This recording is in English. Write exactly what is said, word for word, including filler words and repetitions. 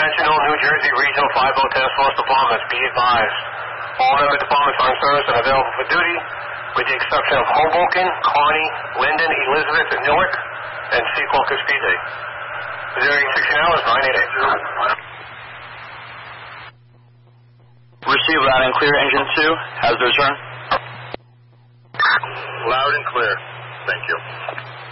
Attention all New Jersey Regional five oh Task Force departments, be advised. All other departments are on service and available for duty, with the exception of Hoboken, Kearney, Linden, Elizabeth, and Newark, and Secaucus P D. zero eight sixteen hours, nine eight eight. Receive loud and clear, engine two. How's the return? Loud and clear. Thank you.